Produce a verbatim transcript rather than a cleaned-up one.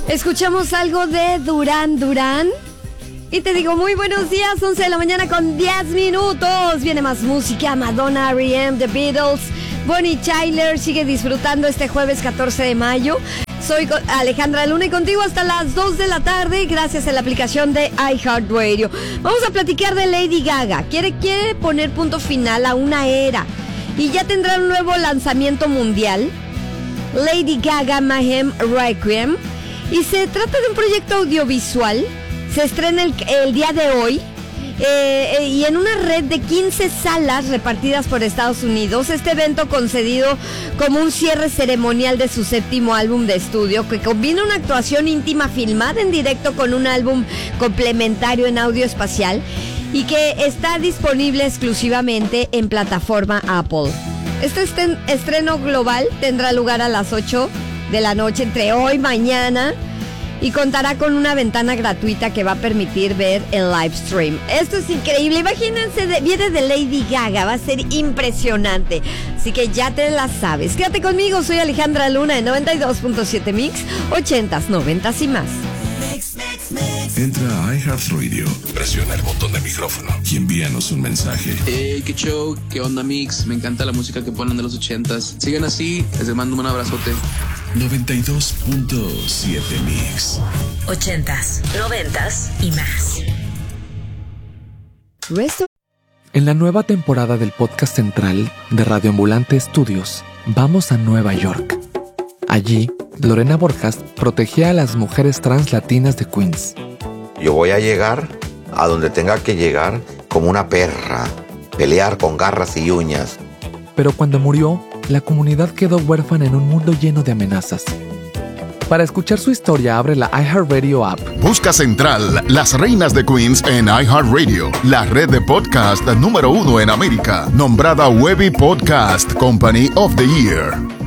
Escuchamos algo de Duran Duran. Y te digo muy buenos días, once de la mañana con diez minutos. Viene más música, Madonna, R E M, The Beatles, Bonnie Tyler. Sigue disfrutando este jueves catorce de mayo. Soy Alejandra Luna y contigo hasta las dos de la tarde, gracias a la aplicación de iHeartRadio. Vamos a platicar de Lady Gaga. Quiere, quiere poner punto final a una era y ya tendrá un nuevo lanzamiento mundial, Lady Gaga Mayhem Requiem. Y se trata de un proyecto audiovisual. Se estrena el, el día de hoy eh, eh, y en una red de quince salas repartidas por Estados Unidos. Este evento concedido como un cierre ceremonial de su séptimo álbum de estudio, que combina una actuación íntima filmada en directo con un álbum complementario en audio espacial y que está disponible exclusivamente en plataforma Apple. Este estreno global tendrá lugar a las ocho de la noche entre hoy y mañana y contará con una ventana gratuita que va a permitir ver el live stream. Esto es increíble, imagínense, de, viene de Lady Gaga, va a ser impresionante. Así que ya te la sabes. Quédate conmigo, soy Alejandra Luna de noventa y dos punto siete Mix, ochentas, noventas y más. Entra a iHeartRadio, presiona el botón de micrófono y envíanos un mensaje. Hey, qué show, qué onda Mix, me encanta la música que ponen de los ochentas. Sigan así, les mando un abrazote. noventa y dos punto siete Mix. Ochentas, noventas y más. Resto. En la nueva temporada del podcast central de Radio Ambulante Studios, vamos a Nueva York. Allí, Lorena Borjas protegía a las mujeres trans latinas de Queens. Yo voy a llegar a donde tenga que llegar como una perra, pelear con garras y uñas. Pero cuando murió, la comunidad quedó huérfana en un mundo lleno de amenazas. Para escuchar su historia, abre la iHeartRadio app. Busca Central, Las Reinas de Queens en iHeartRadio, la red de podcast número uno en América, nombrada Webby Podcast Company of the Year.